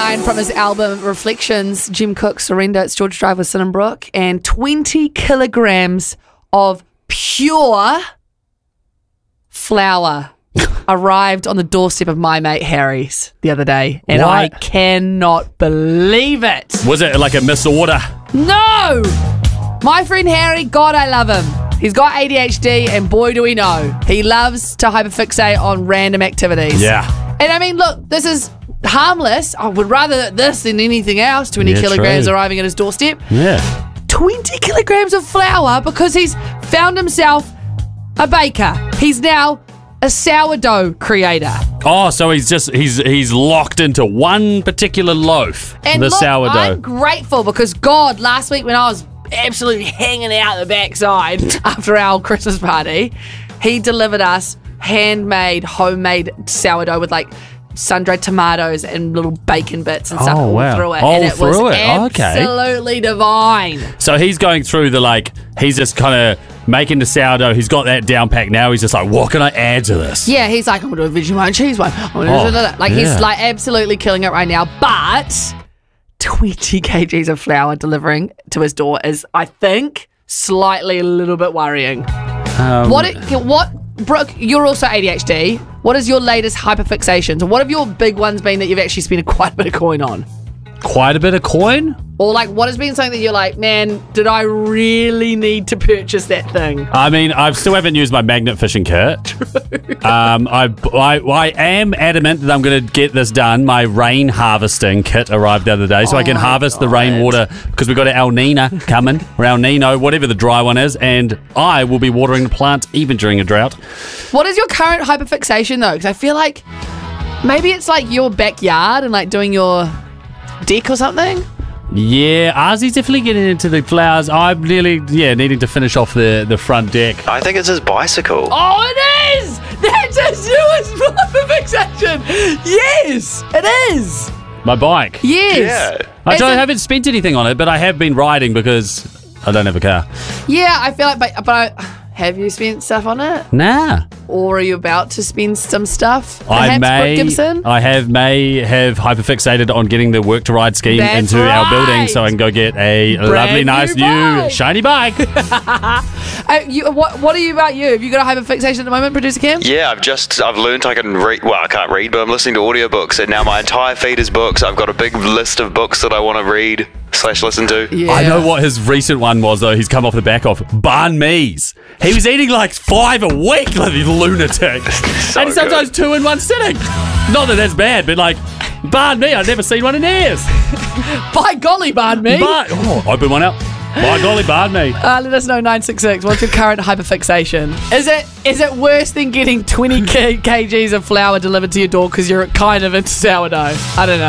line from his album Reflections, Jim Cook, Surrender. It's George Drive with Sin and Brooke. And 20 kilograms of pure flour arrived on the doorstep of my mate Harry's the other day. And What? I cannot believe it. Was it like a misorder? No! My friend Harry, God, I love him. He's got ADHD, and boy, do we know. He loves to hyperfixate on random activities. Yeah. And I mean, look, this is harmless. I would rather this than anything else. 20 Yeah, kilograms true. arriving at his doorstep. Yeah. 20 kilograms of flour because he's found himself a baker. He's now a sourdough creator. Oh, so he's locked into one particular loaf. And the look, sourdough. I'm grateful because God, last week when I was absolutely hanging out the backside after our Christmas party, he delivered us handmade, homemade sourdough with like sun-dried tomatoes and little bacon bits and stuff Oh, all wow. through it. All and it was through it. Oh, okay. absolutely divine. So he's going through he's just kind of making the sourdough. He's got that down packed now. He's just like, what can I add to this? Yeah, he's like, I'm going to do a Vegemite and cheese one. Like, yeah. he's like absolutely killing it right now. But 20 kgs of flour delivering to his door is, I think, slightly a little bit worrying. Brooke, you're also ADHD. What is your latest hyperfixations? What have your big ones been that you've actually spent quite a bit of coin on? Quite a bit of coin? Or like, what has been something that you're like, man, did I really need to purchase that thing? I mean, I still haven't used my magnet fishing kit. I am adamant that I'm going to get this done. My rain harvesting kit arrived the other day, so I can my harvest the God. rainwater because we've got an El Nino coming, or El Nino, whatever the dry one is, and I will be watering the plants even during a drought. What is your current hyperfixation though? Because I feel like maybe it's like your backyard and like doing your deck or something. Yeah, Ozzy's definitely getting into the flowers. I'm nearly, needing to finish off the front deck. I think it's his bicycle. Oh, it is! That's his newest hyperfixation! Yes, it is! My bike. Yes. Yeah. I haven't spent anything on it, but I have been riding because I don't have a car. Yeah, I feel like, but have you spent stuff on it? Nah. Or are you about to spend some stuff? I Perhaps Brooke Gibson? may have hyperfixated on getting the work to ride scheme That's into our right. building so I can go get a lovely, nice new new bike. shiny bike. What are you about you? Have you got a hyperfixation at the moment, producer Cam? Yeah, I've learned I can read. Well, I can't read, but I'm listening to audiobooks, and now my entire feed is books. I've got a big list of books that I want to read / listen to. Yeah. I know what his recent one was, though. He's come off the back of banh mi's. He was eating like 5 a week, like a lunatic. So and sometimes 2 in one sitting. Not that that's bad, but like, banh mi, I've never seen one in years. By golly, banh mi. Open one up. By golly, banh mi. Let us know, 966. What's your current hyperfixation? Is it worse than getting 20 kgs of flour delivered to your door because you're kind of into sourdough? I don't know.